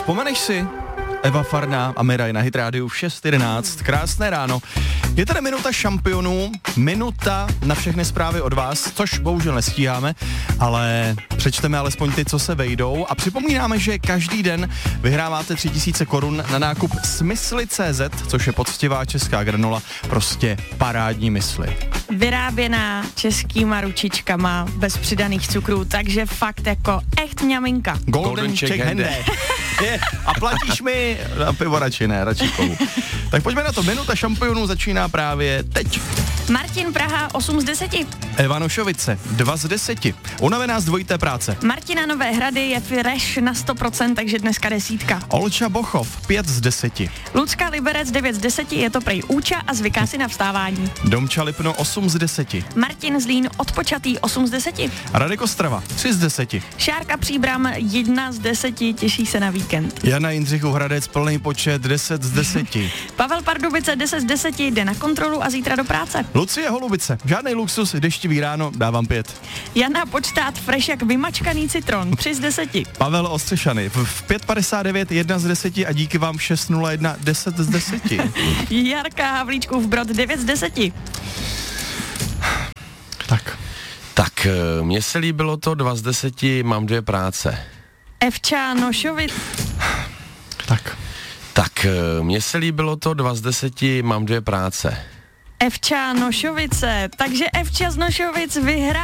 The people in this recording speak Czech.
Vzpomeneš si? Eva Farná a Miraj na Hit Rádiu v 6:11. Krásné ráno. Je tady minuta šampionů, minuta na všechny zprávy od vás, což bohužel nestíháme, ale přečteme alespoň ty, co se vejdou a připomínáme, že každý den vyhráváte 3000 korun na nákup Smysly.cz, což je poctivá česká granola, prostě parádní mysli. Vyráběná českýma ručičkama, bez přidaných cukrů, takže fakt jako echt mňaminka. Golden Czech Hande. A platíš mi na pivo radši ne, radši kovů. Tak pojďme na to, minuta šampionů začíná právě teď. Martin Praha 8 z 10. Eva Nošovice 2 z 10. Unavená z dvojité práce. Martina Nové Hrady je fresh na 100%, takže dneska 10. Olča Bochov 5 z 10. Lucka Liberec 9 z 10, je to prej úča a zvyká si na vstávání. Domča Lipno 8 z 10. Martin Zlín odpočatý 8 z 10. Radek Ostrava 3 z 10. Šárka Příbram 1 z 10, těší se na víkend. Jana Jindřichů Hradec plný počet 10 z 10. Pavel Pardubice 10 z 10, jde na kontrolu a zítra do práce. Lucie Holubice, žádný luxus, deštivý ráno, dávám 5. Jana Počtát fresh jak vymačkaný citron 3 z 10. Pavel Ostřešany v 5:59 1 z 10 a díky vám 6:01 10 z 10. Jarka Havlíčkův Brod 9 z 10. Tak, mně se líbilo to 2 z 10, mám 2 práce. Evča Nošovic. Tak, mně se líbilo to 2 z 10, mám 2 práce. Evča Nošovice, takže Evča z Nošovic vyhrá